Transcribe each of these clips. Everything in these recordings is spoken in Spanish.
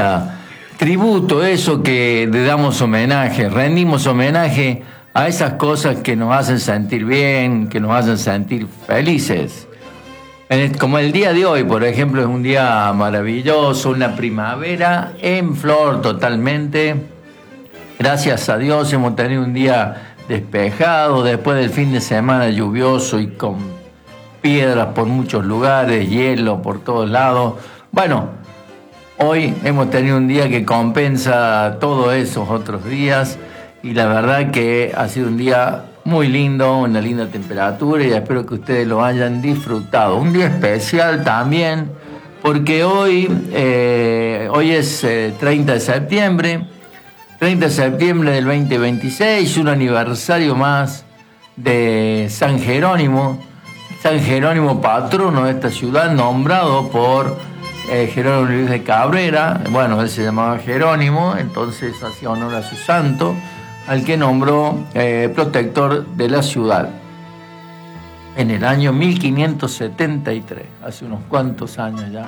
tributo, eso que le damos homenaje, rendimos homenaje a esas cosas que nos hacen sentir bien, que nos hacen sentir felices. Como el día de hoy, por ejemplo, es un día maravilloso, una primavera en flor totalmente. Gracias a Dios hemos tenido un día despejado después del fin de semana lluvioso y con piedras por muchos lugares, hielo por todos lados. Bueno, hoy hemos tenido un día que compensa todos esos otros días y la verdad que ha sido un día muy lindo, una linda temperatura y espero que ustedes lo hayan disfrutado. Un día especial también porque hoy es 30 de septiembre. 30 de septiembre del 2026, un aniversario más de San Jerónimo patrono de esta ciudad, nombrado por Jerónimo Luis de Cabrera. Bueno, él se llamaba Jerónimo, entonces hacía honor a su santo, al que nombró protector de la ciudad en el año 1573, hace unos cuantos años ya,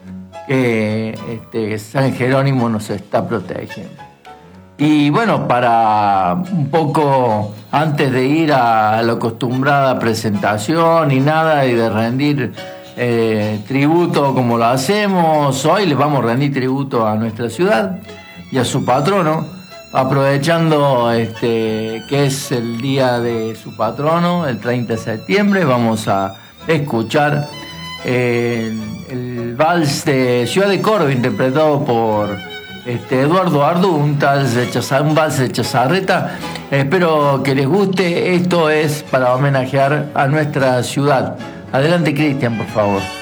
que San Jerónimo nos está protegiendo. Y bueno, para un poco, antes de ir a la acostumbrada presentación y nada, y de rendir tributo como lo hacemos, hoy les vamos a rendir tributo a nuestra ciudad y a su patrono, aprovechando que es el día de su patrono, el 30 de septiembre, vamos a escuchar el vals de Ciudad de Córdoba, interpretado por Eduardo Ardú, un vals de Chazarreta. Espero que les guste. Esto es para homenajear a nuestra ciudad. Adelante, Cristian, por favor.